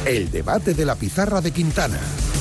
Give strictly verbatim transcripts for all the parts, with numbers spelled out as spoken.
El debate de la pizarra de Quintana.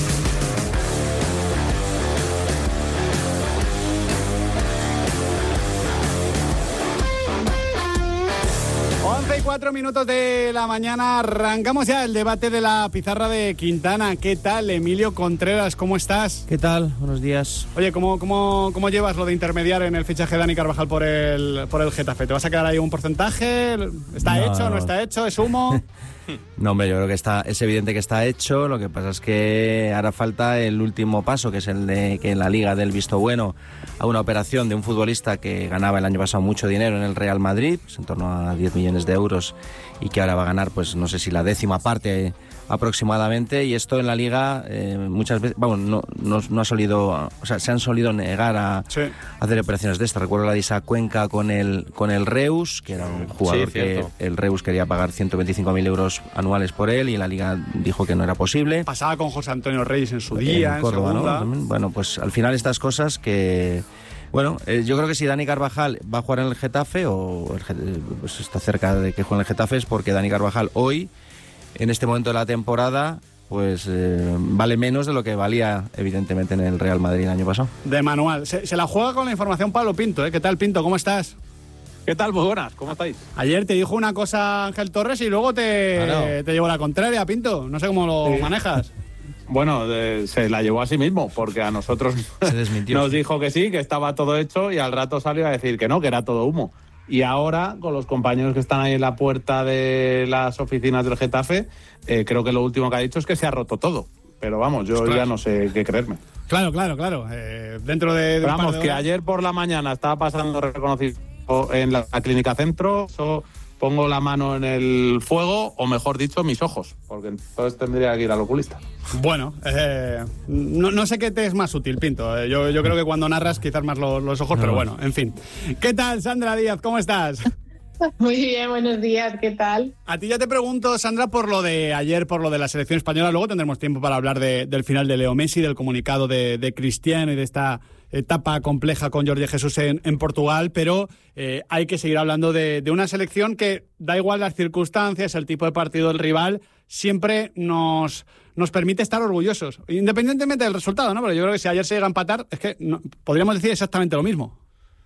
once y cuatro minutos de la mañana, arrancamos ya el debate de la pizarra de Quintana. ¿Qué tal, Emilio Contreras? ¿Cómo estás? ¿Qué tal? Buenos días. Oye, ¿cómo, cómo, cómo llevas lo de intermediar en el fichaje de Dani Carvajal por el, por el Getafe? ¿Te vas a quedar ahí un porcentaje? ¿Está no, hecho? ¿No está hecho? ¿Es humo? No, hombre, yo creo que está, es evidente que está hecho. Lo que pasa es que hará falta el último paso, que es el de que en la Liga dé el visto bueno a una operación de un futbolista que ganaba el año pasado mucho dinero en el Real Madrid, pues en torno a diez millones de euros, y que ahora va a ganar, pues no sé si la décima parte aproximadamente. Y esto en la Liga eh, muchas veces, vamos, no, no, no ha solido, o sea, se han solido negar a, sí. a hacer operaciones de esta. Recuerdo la de Isa Cuenca con el, con el Reus, que era un jugador sí, que el Reus quería pagar ciento veinticinco mil euros anuales por él y la Liga dijo que no era posible. Pasaba con José Antonio Reyes en su día, en Córdoba, en ¿no? También, bueno, pues al final estas cosas que... Bueno, eh, yo creo que si Dani Carvajal va a jugar en el Getafe o el, pues está cerca de que juegue en el Getafe, es porque Dani Carvajal hoy, en este momento de la temporada, pues eh, vale menos de lo que valía evidentemente en el Real Madrid el año pasado. De manual. Se, se la juega con la información Pablo Pinto, ¿eh? ¿Qué tal, Pinto? ¿Cómo estás? ¿Qué tal? Muy buenas, ¿cómo estáis? Ayer te dijo una cosa Ángel Torres y luego te, claro. te llevó la contraria, Pinto. No sé cómo lo sí. manejas. Bueno, de, se la llevó a sí mismo, porque a nosotros se desmintió. Nos dijo que sí, que estaba todo hecho, y al rato salió a decir que no, que era todo humo. Y ahora, con los compañeros que están ahí en la puerta de las oficinas del Getafe, eh, creo que lo último que ha dicho es que se ha roto todo. Pero vamos, yo claro. ya no sé qué creerme. Claro, claro, claro. Eh, dentro de... de vamos, de que ayer por la mañana estaba pasando reconocido en la, la Clínica Centro, so, pongo la mano en el fuego, o mejor dicho, mis ojos, porque entonces tendría que ir al oculista. Bueno, eh, no, no sé qué te es más útil, Pinto. Eh, yo, yo creo que cuando narras quizás más los, los ojos, no. Pero bueno, en fin. ¿Qué tal, Sandra Díaz? ¿Cómo estás? Muy bien, buenos días, ¿qué tal? A ti ya te pregunto, Sandra, por lo de ayer, por lo de la selección española. Luego tendremos tiempo para hablar de, del final de Leo Messi, del comunicado de, de Cristiano y de esta etapa compleja con Jorge Jesús en, en Portugal, pero eh, hay que seguir hablando de, de una selección que, da igual las circunstancias, el tipo de partido del rival, siempre nos, nos permite estar orgullosos, independientemente del resultado, ¿no? Pero yo creo que si ayer se llega a empatar, es que no, podríamos decir exactamente lo mismo.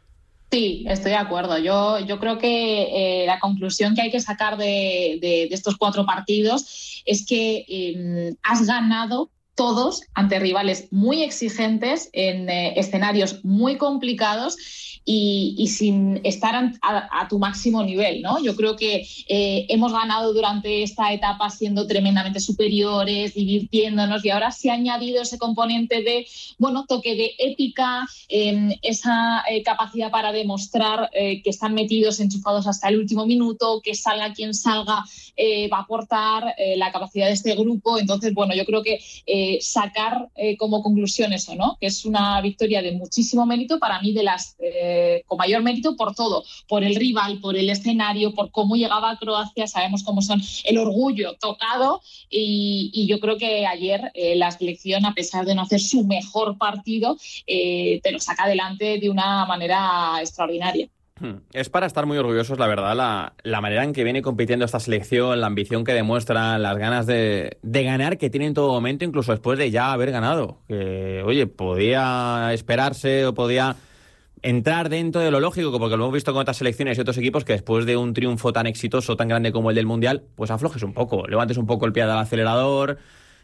Sí, estoy de acuerdo. Yo, yo creo que eh, la conclusión que hay que sacar de, de, de estos cuatro partidos es que eh, has ganado todos ante rivales muy exigentes, en eh, escenarios muy complicados y, y sin estar a, a, a tu máximo nivel, ¿no? Yo creo que eh, hemos ganado durante esta etapa siendo tremendamente superiores, divirtiéndonos, y ahora se ha añadido ese componente de, bueno, toque de épica, eh, esa eh, capacidad para demostrar eh, que están metidos, enchufados hasta el último minuto, que salga quien salga, eh, va a aportar eh, la capacidad de este grupo. Entonces, bueno, yo creo que eh, sacar eh, como conclusión eso, ¿no? Que es una victoria de muchísimo mérito, para mí de las eh, con mayor mérito por todo, por el rival, por el escenario, por cómo llegaba a Croacia. Sabemos cómo son, el orgullo tocado, y, y yo creo que ayer eh, la selección, a pesar de no hacer su mejor partido, eh, te lo saca adelante de una manera extraordinaria. Es para estar muy orgullosos, la verdad, la, la manera en que viene compitiendo esta selección, la ambición que demuestra, las ganas de, de ganar que tiene en todo momento, incluso después de ya haber ganado. Que, oye, podía esperarse o podía entrar dentro de lo lógico, porque lo hemos visto con otras selecciones y otros equipos, que después de un triunfo tan exitoso, tan grande como el del Mundial, pues aflojes un poco, levantes un poco el pie del acelerador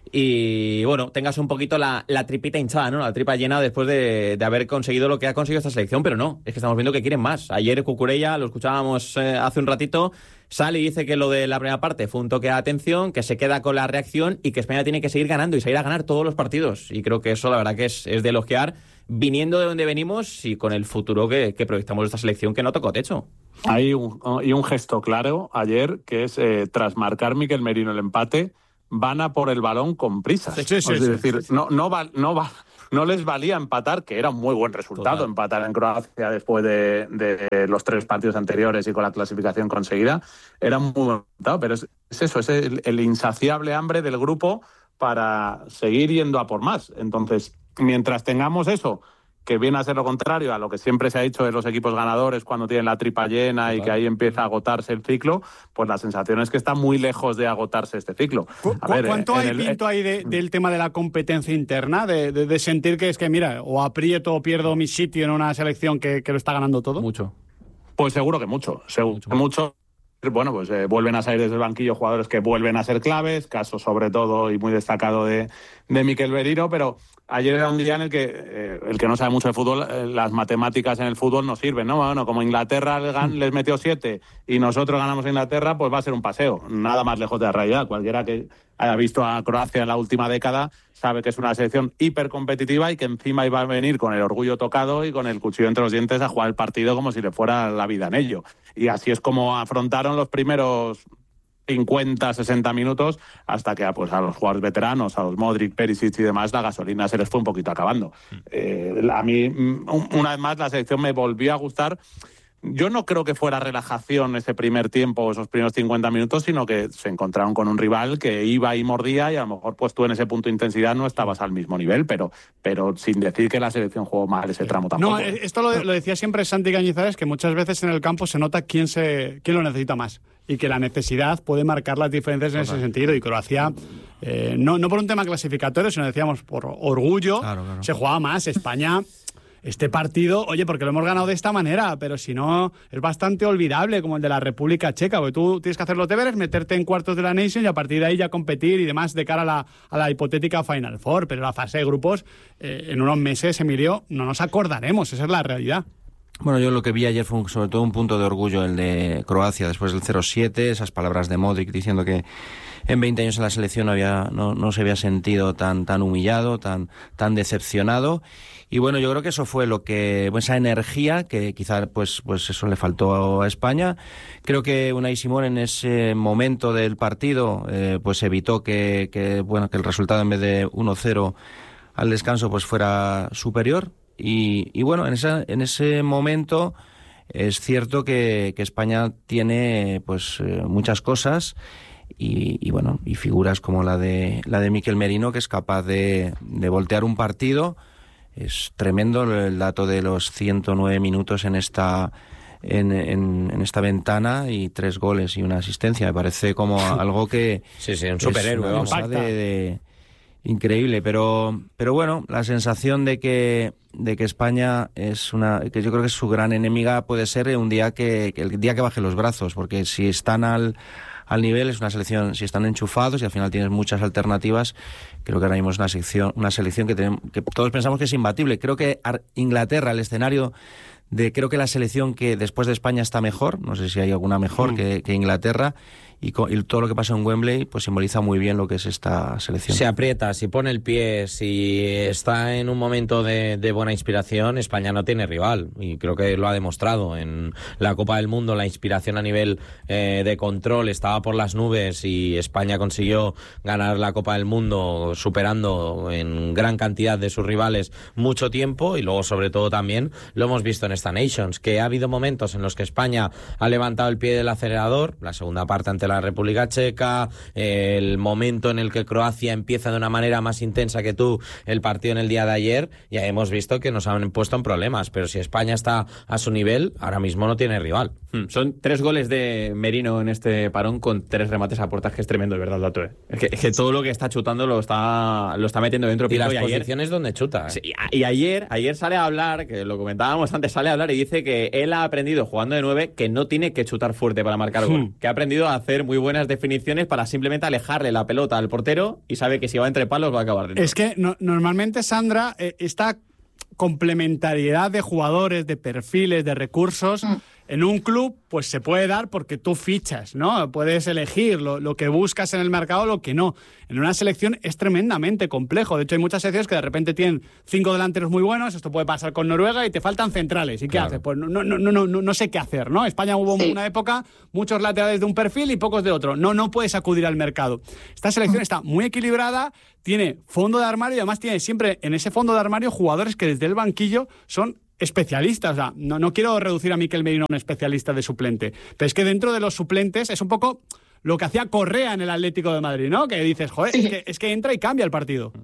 y, bueno, tengas un poquito la, la tripita hinchada, ¿no? La tripa llena después de, de haber conseguido lo que ha conseguido esta selección, pero no, es que estamos viendo que quieren más. Ayer Cucurella, lo escuchábamos eh, hace un ratito, sale y dice que lo de la primera parte fue un toque de atención, que se queda con la reacción y que España tiene que seguir ganando y seguir a ganar todos los partidos. Y creo que eso, la verdad, que es, es de elogiar, viniendo de donde venimos y con el futuro que, que proyectamos de esta selección, que no tocó techo. Hay un, y un gesto claro ayer, que es, eh, tras marcar Miquel Merino el empate, van a por el balón con prisas. Sí, sí, sí, es decir, sí, sí. No, no, va, no, va, no les valía empatar, que era un muy buen resultado. Total. Empatar en Croacia después de, de los tres partidos anteriores y con la clasificación conseguida. Era muy buen resultado, pero es, es eso, es el, el insaciable hambre del grupo para seguir yendo a por más. Entonces, mientras tengamos eso que viene a ser lo contrario a lo que siempre se ha dicho de los equipos ganadores cuando tienen la tripa llena claro. y que ahí empieza a agotarse el ciclo, pues la sensación es que está muy lejos de agotarse este ciclo. A ver, ¿Cuánto hay, el... Pinto, ahí de, del tema de la competencia interna? De, de, de sentir que es que, mira, o aprieto o pierdo mi sitio en una selección que, que lo está ganando todo. Mucho. Pues seguro que mucho, seguro mucho. que mucho. Bueno, pues eh, vuelven a salir desde el banquillo jugadores que vuelven a ser claves, caso sobre todo y muy destacado de, de Mikel Merino, pero ayer era un día en el que eh, el que no sabe mucho de fútbol, eh, las matemáticas en el fútbol no sirven, ¿no? Bueno, como Inglaterra les metió siete y nosotros ganamos a Inglaterra, pues va a ser un paseo, nada más lejos de la realidad. Cualquiera que haya visto a Croacia en la última década sabe que es una selección hipercompetitiva y que encima iba a venir con el orgullo tocado y con el cuchillo entre los dientes a jugar el partido como si le fuera la vida en ello. Y así es como afrontaron los primeros cincuenta, sesenta minutos hasta que pues, a los jugadores veteranos, a los Modric, Perisic y demás, la gasolina se les fue un poquito acabando. Eh, a mí, una vez más, la selección me volvió a gustar. Yo no creo que fuera relajación ese primer tiempo, esos primeros cincuenta minutos, sino que se encontraron con un rival que iba y mordía y a lo mejor pues tú en ese punto de intensidad no estabas al mismo nivel, pero, pero sin decir que la selección jugó mal ese tramo tampoco. No, esto lo, lo decía siempre Santi Cañizares, que muchas veces en el campo se nota quién, se, quién lo necesita más y que la necesidad puede marcar las diferencias en ese sentido. Y Croacia, eh, no, no por un tema clasificatorio, sino decíamos por orgullo, claro, claro. se jugaba más. España... Este partido, oye, porque lo hemos ganado de esta manera, pero si no, es bastante olvidable, como el de la República Checa, porque tú tienes que hacer los deberes, meterte en cuartos de la Nation y a partir de ahí ya competir y demás de cara a la, a la hipotética Final Four. Pero la fase de grupos, eh, en unos meses, Emilio, no nos acordaremos, esa es la realidad. Bueno, yo lo que vi ayer fue un, sobre todo un punto de orgullo, el de Croacia después del cero siete, esas palabras de Modric diciendo que en veinte años en la selección no, había, no, no se había sentido tan, tan humillado, tan, tan decepcionado. Y bueno, yo creo que eso fue lo que, esa energía que quizá pues, pues eso le faltó a España. Creo que Unai Simón en ese momento del partido eh, pues evitó que, que, bueno, que el resultado en vez de uno cero al descanso pues fuera superior. Y, y bueno, en, esa, en ese momento es cierto que, que España tiene pues eh, muchas cosas y, y bueno, y figuras como la de la de Mikel Merino, que es capaz de, de voltear un partido. Es tremendo el dato de los ciento nueve minutos en esta en, en, en esta ventana y tres goles y una asistencia. Me parece como algo que sí, sí, un superhéroe, vamos, de, de increíble, pero pero bueno, la sensación de que de que España es una, que yo creo que su gran enemiga puede ser un día que, que el día que baje los brazos, porque si están al al nivel, es una selección, si están enchufados y al final tienes muchas alternativas, creo que ahora mismo es una sección, una selección que, tenemos, que todos pensamos que es imbatible. Creo que Inglaterra, el escenario de, creo que la selección que después de España está mejor, no sé si hay alguna mejor mm. que, que Inglaterra, y, con, y todo lo que pasa en Wembley pues simboliza muy bien lo que es esta selección. Se aprieta, si pone el pie, si está en un momento de, de buena inspiración, España no tiene rival, y creo que lo ha demostrado en la Copa del Mundo. La inspiración a nivel eh, de control estaba por las nubes y España consiguió ganar la Copa del Mundo superando en gran cantidad de sus rivales mucho tiempo, y luego sobre todo también lo hemos visto en esta Nations, que ha habido momentos en los que España ha levantado el pie del acelerador, la segunda parte ante la República Checa, el momento en el que Croacia empieza de una manera más intensa que tú el partido en el día de ayer, ya hemos visto que nos han puesto en problemas, pero si España está a su nivel, ahora mismo no tiene rival. Hmm. Son tres goles de Merino en este parón con tres remates a puertas, que es tremendo, de verdad, el dato. ¿eh? Es, que, es que todo lo que está chutando lo está lo está metiendo dentro. Y las y posiciones ayer, donde chuta. ¿eh? Sí, y ayer, ayer sale a hablar, que lo comentábamos antes, sale a hablar y dice que él ha aprendido jugando de nueve que no tiene que chutar fuerte para marcar gol, hmm. que ha aprendido a hacer muy buenas definiciones para simplemente alejarle la pelota al portero y sabe que si va entre palos va a acabar dentro. Es que no, normalmente, Sandra, eh, esta complementariedad de jugadores, de perfiles, de recursos... Mm. En un club, pues se puede dar porque tú fichas, ¿no? Puedes elegir lo, lo que buscas en el mercado o lo que no. En una selección es tremendamente complejo. De hecho, hay muchas selecciones que de repente tienen cinco delanteros muy buenos. Esto puede pasar con Noruega y te faltan centrales. ¿Y qué claro. haces? Pues no, no, no, no, no, no sé qué hacer, ¿no? España hubo sí. una época, muchos laterales de un perfil y pocos de otro. No, no puedes acudir al mercado. Esta selección está muy equilibrada, tiene fondo de armario y además tiene siempre en ese fondo de armario jugadores que desde el banquillo son especialistas. O sea, no, no quiero reducir a Mikel Merino a un especialista de suplente, pero es que dentro de los suplentes es un poco lo que hacía Correa en el Atlético de Madrid, ¿no? Que dices, joder, sí. es, que, es que entra y cambia el partido.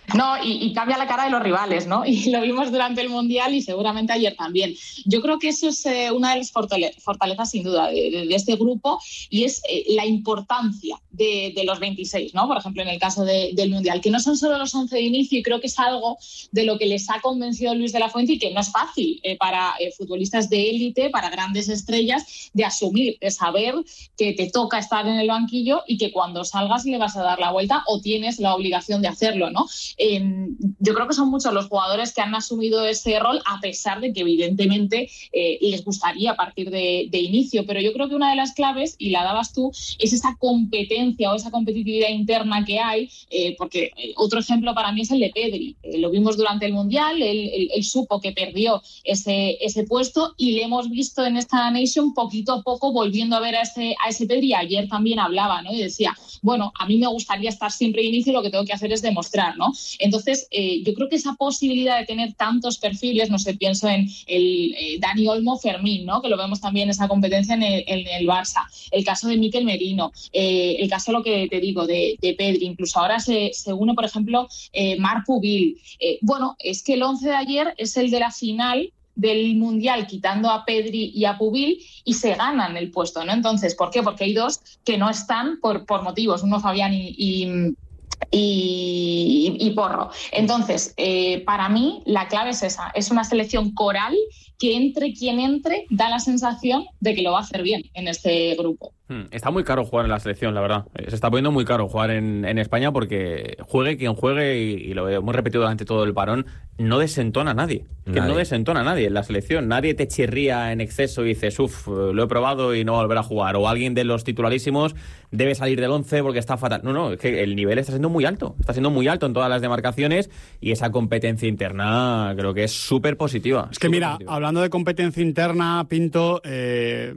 No, y, y cambia la cara de los rivales, ¿no? Y lo vimos durante el Mundial y seguramente ayer también. Yo creo que eso es eh, una de las fortale- fortalezas, sin duda, de, de, de este grupo, y es eh, la importancia de, de los veintiséis, ¿no? Por ejemplo, en el caso de, del Mundial, que no son solo los once de inicio, y creo que es algo de lo que les ha convencido Luis de la Fuente y que no es fácil eh, para eh, futbolistas de élite, para grandes estrellas, de asumir, de saber que te toca estar en el banquillo y que cuando salgas le vas a dar la vuelta o tienes la obligación de hacerlo, ¿no? Eh, yo creo que son muchos los jugadores que han asumido ese rol, a pesar de que evidentemente eh, les gustaría partir de, de inicio, pero yo creo que una de las claves, y la dabas tú, es esa competencia o esa competitividad interna que hay, eh, porque otro ejemplo para mí es el de Pedri. Eh, lo vimos durante el Mundial, él, él, él supo que perdió ese, ese puesto y le hemos visto en esta Nation poquito a poco volviendo a ver a ese, a ese Pedri. Ayer también hablaba, ¿no? Y decía, bueno, a mí me gustaría estar siempre de inicio y lo que tengo que hacer es demostrar, ¿no? Entonces, eh, yo creo que esa posibilidad de tener tantos perfiles, no sé, pienso en el eh, Dani Olmo, Fermín, ¿no? Que lo vemos también esa competencia en el, en el Barça, el caso de Mikel Merino, eh, el caso, lo que te digo, de, de Pedri, incluso ahora se, se une, por ejemplo, eh, Marc Pubil. Eh, bueno, es que el once de ayer es el de la final del Mundial, quitando a Pedri y a Pubil, y se ganan el puesto, ¿no? Entonces, ¿por qué? Porque hay dos que no están por, por motivos, uno Fabián y... y Y, y Porro. Entonces, eh, para mí la clave es esa, es una selección coral que entre quien entre da la sensación de que lo va a hacer bien en este grupo. Está muy caro jugar en la selección, la verdad. Se está poniendo muy caro jugar en, en España porque juegue quien juegue, y, y lo hemos repetido durante todo el parón, no desentona a nadie. nadie. Que no desentona a nadie en la selección. Nadie te chirría en exceso y dices, uff, lo he probado y no va a volver a jugar. O alguien de los titularísimos debe salir del once porque está fatal. No, no, es que el nivel está siendo muy alto. Está siendo muy alto en todas las demarcaciones, y esa competencia interna creo que es súper positiva. Es que mira, positiva. Hablando de competencia interna, Pinto, eh,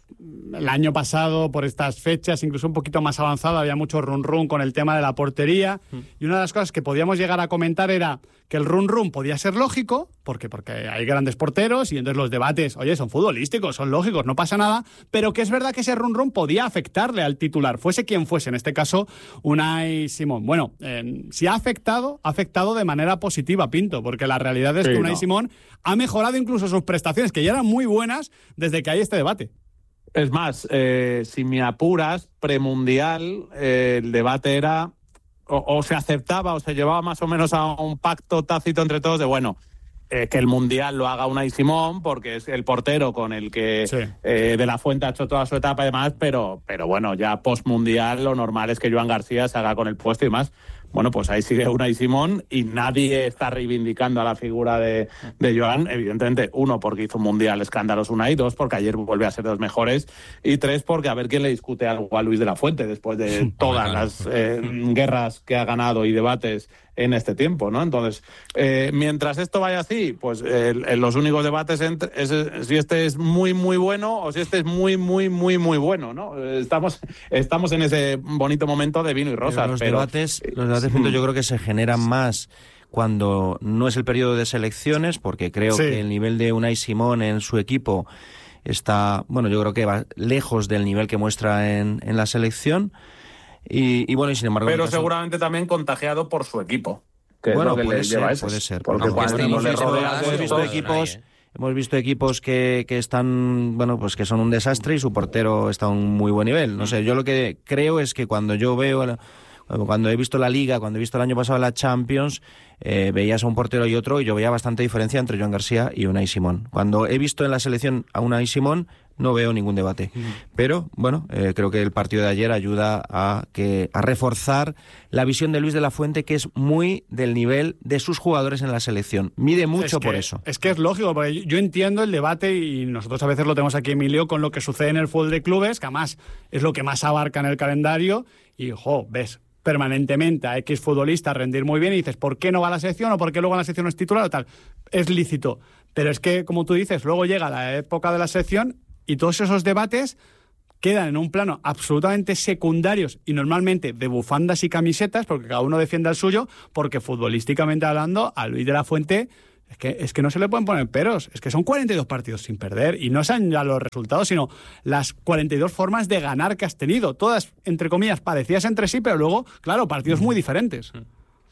el año pasado, por estas fechas, incluso un poquito más avanzado, había mucho run run con el tema de la portería, mm. y una de las cosas que podíamos llegar a comentar era que el run run podía ser lógico, porque porque hay grandes porteros y entonces los debates, oye, son futbolísticos, son lógicos, no pasa nada, pero que es verdad que ese run run podía afectarle al titular, fuese quien fuese, en este caso Unai Simón. Bueno, eh, si ha afectado, ha afectado de manera positiva, Pinto, porque la realidad es sí, que Unai no. Simón ha mejorado incluso sus prestaciones, que ya eran muy buenas desde que hay este debate. Es más, eh, si me apuras, premundial, eh, el debate era, o, o se aceptaba o se llevaba más o menos a un pacto tácito entre todos de, bueno, eh, que el mundial lo haga Unai Simón, porque es el portero con el que sí. eh, De la Fuente ha hecho toda su etapa y demás, pero, pero bueno, ya post-mundial lo normal es que Joan García se haga con el puesto y más. Bueno, pues ahí sigue Unai Simón y nadie está reivindicando a la figura de, de Joan. Evidentemente, uno, porque hizo un mundial escándalos Unai, dos, porque ayer vuelve a ser de los mejores, y tres, porque a ver quién le discute algo a Luis de la Fuente después de todas las eh, guerras que ha ganado y debates en este tiempo, ¿no? Entonces, eh, mientras esto vaya así, pues eh, los únicos debates entre, es, es si este es muy, muy bueno o si este es muy, muy, muy, muy bueno, ¿no? Estamos, estamos en ese bonito momento de vino y rosas. Pero los pero, debates, los debates yo creo que se generan más cuando no es el periodo de selecciones, porque creo sí. que el nivel de Unai Simón en su equipo está, bueno, yo creo que va lejos del nivel que muestra en, en la selección. Y, y bueno, y sin embargo... Pero seguramente también contagiado por su equipo. Que bueno, es lo que puede, le ser, lleva puede ser. Porque cuando hemos, le visto, rodea hemos visto equipos... Hemos visto equipos que, que están, bueno, pues que son un desastre y su portero está a un muy buen nivel. No sé, yo lo que creo es que cuando yo veo... Cuando he visto la Liga, cuando he visto el año pasado la Champions, eh, veías a un portero y otro, y yo veía bastante diferencia entre Joan García y Unai Simón. Cuando he visto en la selección a Unai Simón, no veo ningún debate. Mm. Pero, bueno, eh, creo que el partido de ayer ayuda a, que, a reforzar la visión de Luis de la Fuente, que es muy del nivel de sus jugadores en la selección. Mide mucho es que, por eso. Es que es lógico, porque yo entiendo el debate, y nosotros a veces lo tenemos aquí, Emilio, con lo que sucede en el fútbol de clubes, que además es lo que más abarca en el calendario, y, jo, ves permanentemente a X futbolista rendir muy bien y dices, ¿por qué no va a la selección o por qué luego en la selección no es titular o tal? Es lícito. Pero es que, como tú dices, luego llega la época de la selección y todos esos debates quedan en un plano absolutamente secundarios y normalmente de bufandas y camisetas, porque cada uno defiende al suyo, porque futbolísticamente hablando, a Luis de la Fuente... Es que, es que no se le pueden poner peros, es que son cuarenta y dos partidos sin perder, y no son ya los resultados, sino las cuarenta y dos formas de ganar que has tenido, todas, entre comillas, parecidas entre sí, pero luego, claro, partidos muy diferentes.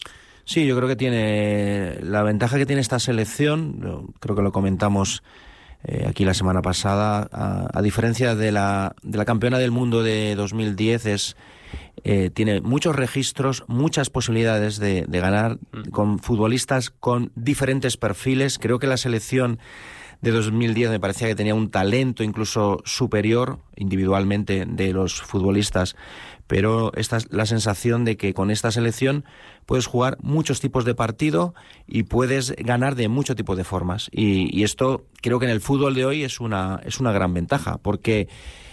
Sí, yo creo que tiene la ventaja que tiene esta selección, creo que lo comentamos eh, aquí la semana pasada, a, a diferencia de la, de la campeona del mundo de dos mil diez, es eh, tiene muchos registros, muchas posibilidades de, de ganar con futbolistas con diferentes perfiles. Creo que la selección de dos mil diez me parecía que tenía un talento incluso superior individualmente de los futbolistas, pero esta es la sensación de que con esta selección puedes jugar muchos tipos de partido y puedes ganar de muchos tipos de formas. Y, y esto creo que en el fútbol de hoy es una, es una gran ventaja, porque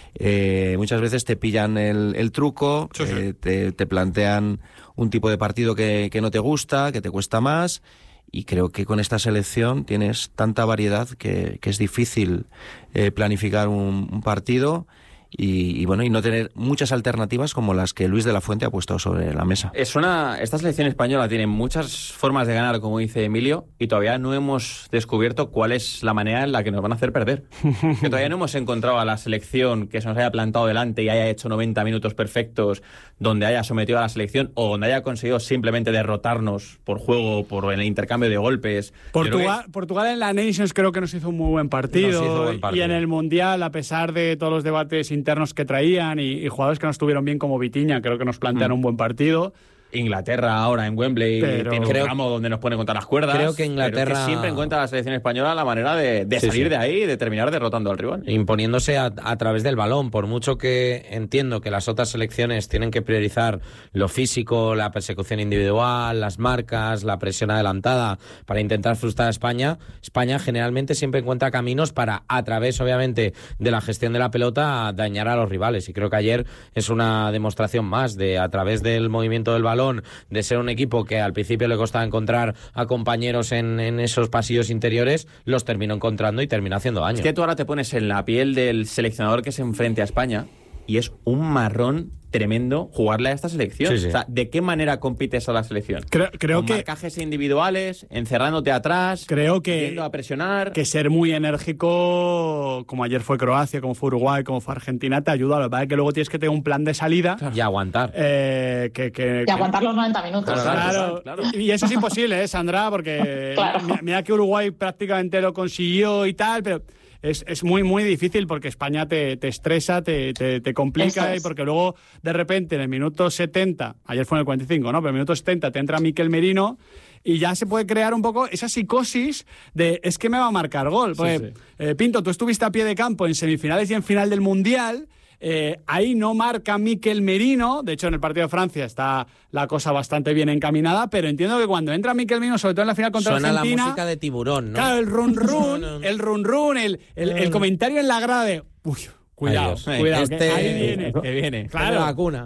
eh, muchas veces te pillan el, el truco, sí, sí. Eh, te, te plantean un tipo de partido que, que no te gusta, que te cuesta más. Y creo que con esta selección tienes tanta variedad que, que es difícil eh, planificar un, un partido y, y bueno y no tener muchas alternativas como las que Luis de la Fuente ha puesto sobre la mesa. Es una, esta selección española tiene muchas formas de ganar, como dice Emilio, y todavía no hemos descubierto cuál es la manera en la que nos van a hacer perder. Que todavía no hemos encontrado a la selección que se nos haya plantado delante y haya hecho noventa minutos perfectos, donde haya sometido a la selección o donde haya conseguido simplemente derrotarnos por juego, por el intercambio de golpes. Portugal, que... Portugal en la Nations creo que nos hizo un muy buen partido, buen partido. Y en el Mundial, a pesar de todos los debates internos que traían y, y jugadores que no estuvieron bien como Vitinha, creo que nos plantearon mm. un buen partido. Inglaterra ahora en Wembley pero tiene un tramo donde nos pone contra las cuerdas. Creo que Inglaterra pero que siempre encuentra la selección española la manera de, de sí, salir sí. de ahí y de terminar derrotando al rival. Imponiéndose a, a través del balón, por mucho que entiendo que las otras selecciones tienen que priorizar lo físico, la persecución individual, las marcas, la presión adelantada para intentar frustrar a España. España generalmente siempre encuentra caminos para, a través obviamente de la gestión de la pelota, dañar a los rivales. Y creo que ayer es una demostración más de, a través del movimiento del balón, de ser un equipo que al principio le costaba encontrar a compañeros en, en esos pasillos interiores, los terminó encontrando y terminó haciendo daño. Es que tú ahora te pones en la piel del seleccionador que se enfrente a España y es un marrón tremendo jugarle a esta selección. Sí, sí. O sea, ¿de qué manera compites a la selección? Creo, creo Con que marcajes individuales, encerrándote atrás, creo que yendo a presionar. Que ser muy enérgico, como ayer fue Croacia, como fue Uruguay, como fue Argentina, te ayuda. Lo que pasa es que luego tienes que tener un plan de salida y aguantar. Eh, que, que, y aguantar los noventa minutos. Claro, claro, claro. Y eso es imposible, ¿eh, Sandra? Porque claro. mira, mira que Uruguay prácticamente lo consiguió y tal, pero Es, es muy, muy difícil porque España te, te estresa, te, te, te complica es. y porque luego, de repente, en el minuto setenta, ayer fue en el cuarenta y cinco, ¿no? Pero en el minuto setenta te entra Mikel Merino y ya se puede crear un poco esa psicosis de es que me va a marcar gol. Porque, sí, sí. Eh, Pinto, tú estuviste a pie de campo en semifinales y en final del Mundial. Eh, ahí no marca Mikel Merino, de hecho en el partido de Francia está la cosa bastante bien encaminada, pero entiendo que cuando entra Mikel Merino, sobre todo en la final contra Suena Argentina... Suena la música de Tiburón, ¿no? Claro, el run run, el run run, el, el, el comentario en la grada de... Uy, cuidado, Ay, cuidado, este... que ahí viene, que viene. Claro. La vacuna.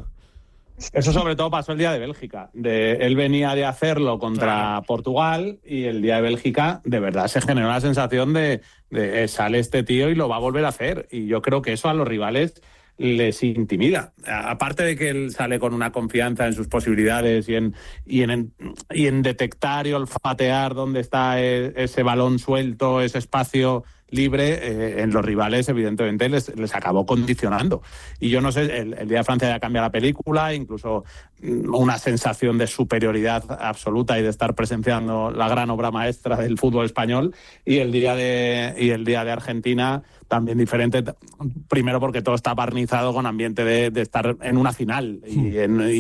Eso sobre todo pasó el día de Bélgica. De, él venía de hacerlo contra claro. Portugal y el día de Bélgica de verdad se generó la sensación de, de eh, sale este tío y lo va a volver a hacer. Y yo creo que eso a los rivales les intimida. Aparte de que él sale con una confianza en sus posibilidades y en, y en, y en detectar y olfatear dónde está ese balón suelto, ese espacio libre, eh, en los rivales evidentemente les, les acabó condicionando. Y yo no sé, el, el día de Francia ya cambia la película, incluso una sensación de superioridad absoluta y de estar presenciando la gran obra maestra del fútbol español, y el día de, y el día de Argentina también diferente, primero porque todo está barnizado con ambiente de, de estar en una final y, en, y,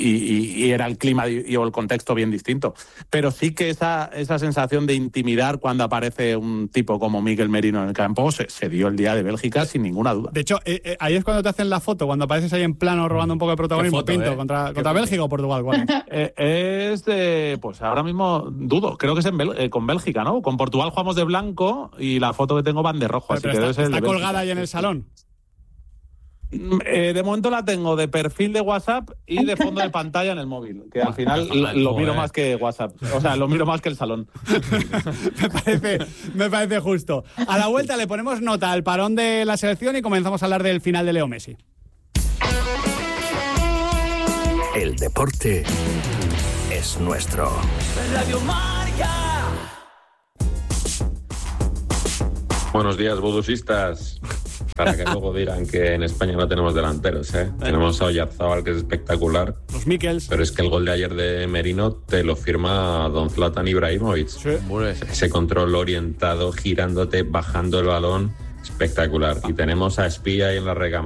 y, y era el clima y, y el contexto bien distinto. Pero sí que esa, esa sensación de intimidar cuando aparece un tipo como Mikel Merino en el campo se, se dio el día de Bélgica sin ninguna duda. De hecho, eh, eh, ahí es cuando te hacen la foto, cuando apareces ahí en plano robando un poco de protagonismo. Foto, Pinto, eh? contra, contra Bélgica o Portugal. ¿Cuál es? eh, es de, pues ahora mismo dudo, creo que es en Bel- eh, con Bélgica, ¿no? Con Portugal jugamos de blanco y la foto que tengo van de rojo. Pero, así pero que está, debe ser está de colgada ahí en el salón. Eh, de momento la tengo de perfil de WhatsApp y de fondo de pantalla en el móvil, que al final lo, lo miro más que WhatsApp, o sea, lo miro más que el salón. me, parece, me parece justo. A la vuelta le ponemos nota al parón de la selección y comenzamos a hablar del final de Leo Messi. El deporte es nuestro. Radio Marca. Buenos días, bodusistas. para que luego digan que en España no tenemos delanteros, ¿eh? Tenemos a Oyarzabal, que es espectacular. Los Mikkels. Pero es que el gol de ayer de Merino te lo firma Don Zlatan Ibrahimovic. Sí. Ese control orientado, girándote, bajando el balón, espectacular. Y tenemos a Espía ahí en la recámara.